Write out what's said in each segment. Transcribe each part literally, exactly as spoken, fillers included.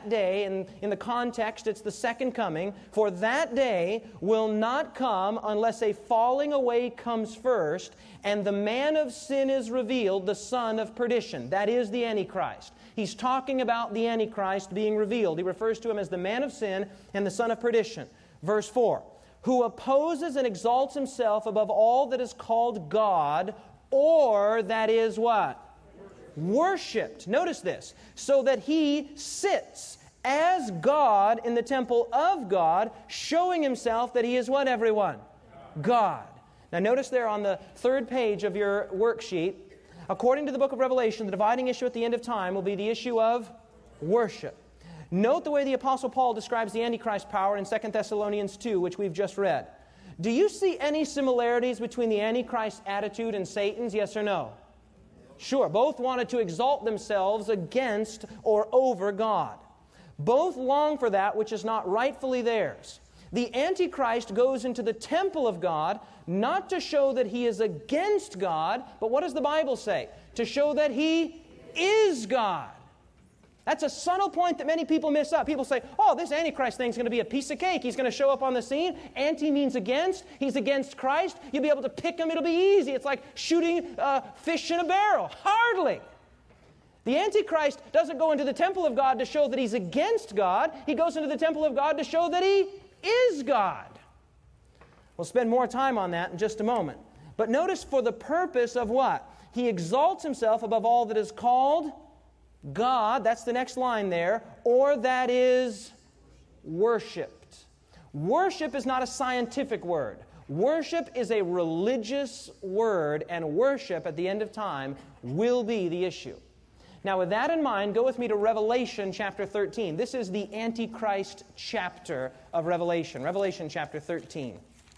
that day, and in the context it's the second coming, for that day will not come unless a falling away comes first, and the man of sin is revealed, the son of perdition. That is the Antichrist. He's talking about the Antichrist being revealed. He refers to him as the man of sin and the son of perdition. Verse four, who opposes and exalts himself above all that is called God, or that is what? Worshipped. Notice this. So that he sits as God in the temple of God, showing himself that he is what, everyone? God. Now notice there on the third page of your worksheet, according to the book of Revelation, the dividing issue at the end of time will be the issue of worship. Note the way the Apostle Paul describes the Antichrist power in Second Thessalonians two, which we've just read. Do you see any similarities between the Antichrist attitude and Satan's, yes or no? Sure, both wanted to exalt themselves against or over God. Both long for that which is not rightfully theirs. The Antichrist goes into the temple of God not to show that he is against God, but what does the Bible say? To show that he is God. That's a subtle point that many people miss up. People say, oh, this Antichrist thing is going to be a piece of cake. He's going to show up on the scene. Anti means against. He's against Christ. You'll be able to pick him. It'll be easy. It's like shooting uh, fish in a barrel. Hardly. The Antichrist doesn't go into the temple of God to show that he's against God. He goes into the temple of God to show that he is God. We'll spend more time on that in just a moment. But notice, for the purpose of what? He exalts himself above all that is called God, that's the next line there, or that is worshipped. Worship is not a scientific word. Worship is a religious word, and worship at the end of time will be the issue. Now, with that in mind, go with me to Revelation chapter thirteen. This is the Antichrist chapter of Revelation. Revelation chapter thirteen.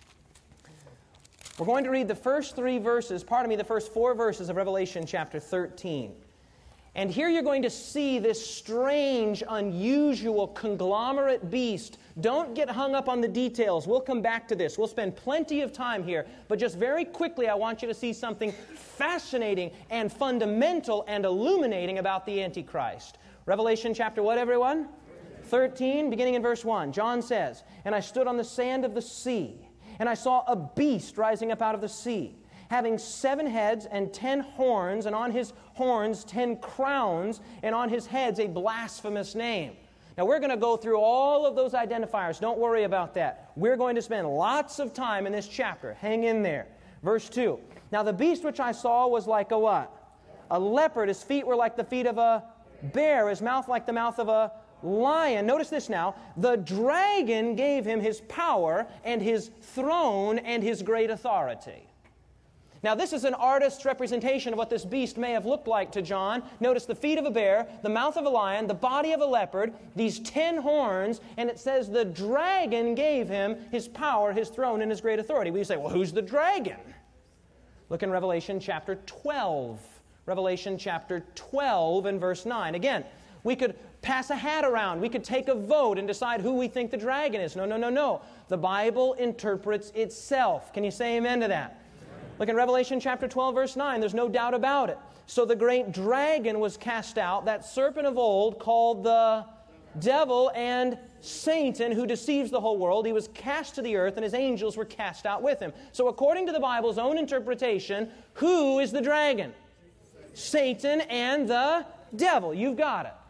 We're going to read the first three verses, pardon me, the first four verses of Revelation chapter thirteen. And here you're going to see this strange, unusual, conglomerate beast. Don't get hung up on the details. We'll come back to this. We'll spend plenty of time here. But just very quickly, I want you to see something fascinating and fundamental and illuminating about the Antichrist. Revelation chapter what, everyone? thirteen, beginning in verse one. John says, and I stood on the sand of the sea, and I saw a beast rising up out of the sea, having seven heads and ten horns, and on his horns ten crowns, and on his heads a blasphemous name. Now we're going to go through all of those identifiers. Don't worry about that. We're going to spend lots of time in this chapter. Hang in there. Verse two. Now the beast which I saw was like a what? A leopard. His feet were like the feet of a bear. His mouth like the mouth of a lion. Notice this now. The dragon gave him his power and his throne and his great authority. Now, this is an artist's representation of what this beast may have looked like to John. Notice the feet of a bear, the mouth of a lion, the body of a leopard, these ten horns, and it says the dragon gave him his power, his throne, and his great authority. We say, well, who's the dragon? Look in Revelation chapter twelve. Revelation chapter twelve and verse nine. Again, we could pass a hat around. We could take a vote and decide who we think the dragon is. No, no, no, no. The Bible interprets itself. Can you say amen to that? Look in Revelation chapter twelve, verse nine. There's no doubt about it. So the great dragon was cast out, that serpent of old called the devil and Satan, who deceives the whole world. He was cast to the earth, and his angels were cast out with him. So according to the Bible's own interpretation, who is the dragon? Satan and the devil. You've got it.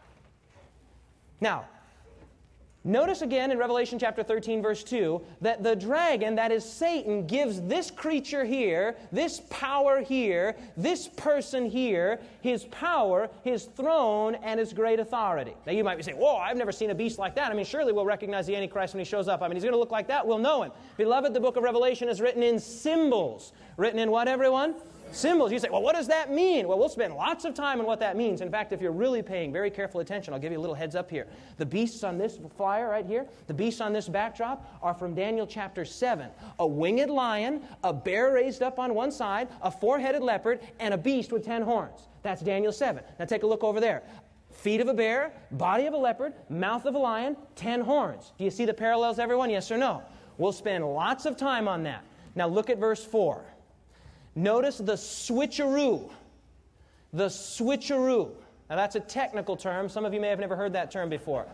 Now, notice again in Revelation chapter thirteen, verse two, that the dragon, that is Satan, gives this creature here, this power here, this person here, his power, his throne, and his great authority. Now you might be saying, whoa, I've never seen a beast like that. I mean, surely we'll recognize the Antichrist when he shows up. I mean, he's going to look like that. We'll know him. Beloved, the book of Revelation is written in symbols. Written in what, everyone? Symbols. You say, well, what does that mean? Well, we'll spend lots of time on what that means. In fact, if you're really paying very careful attention, I'll give you a little heads up here. The beasts on this flyer right here, the beasts on this backdrop are from Daniel chapter seven. A winged lion, a bear raised up on one side, a four-headed leopard, and a beast with ten horns. That's Daniel seven. Now take a look over there. Feet of a bear, body of a leopard, mouth of a lion, ten horns. Do you see the parallels, everyone? Yes or no? We'll spend lots of time on that. Now look at verse four. Notice the switcheroo. The switcheroo. Now that's a technical term. Some of you may have never heard that term before.